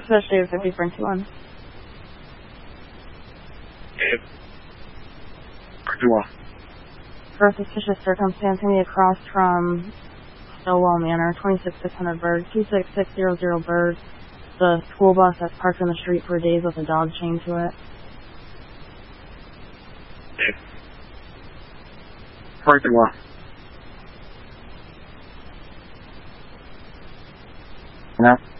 Especially if 50-21. For a suspicious circumstance, can be across from Stillwell Manor, 26600 Bird, 26600 Bird. The school bus that's parked on the street for days with a dog chained to it. Yeah.